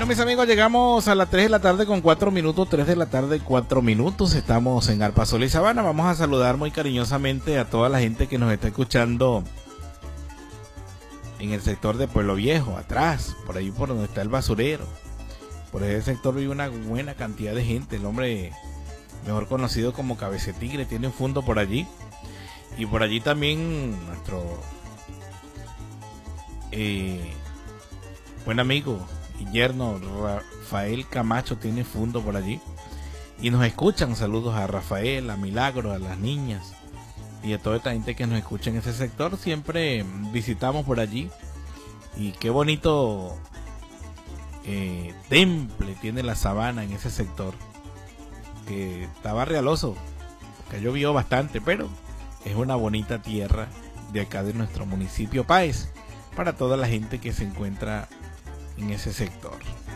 mis amigos, llegamos a las 3 de la tarde con 4 minutos, 3 de la tarde 4 minutos, estamos en Arpa, Sol y Sabana. Vamos a saludar muy cariñosamente a toda la gente que nos está escuchando en el sector de Pueblo Viejo, atrás, por ahí por donde está el basurero. Por ese sector vive una buena cantidad de gente. El hombre mejor conocido como Cabecetigre tiene un fondo por allí. Y por allí también nuestro buen amigo y yerno Rafael Camacho tiene fondo por allí. Y nos escuchan. Saludos a Rafael, a Milagro, a las niñas y a toda esta gente que nos escucha en ese sector. Siempre visitamos por allí. Y qué bonito temple tiene la Sabana en ese sector, que está barrialoso, que llovió bastante, pero es una bonita tierra de acá de nuestro municipio Páez para toda la gente que se encuentra en ese sector.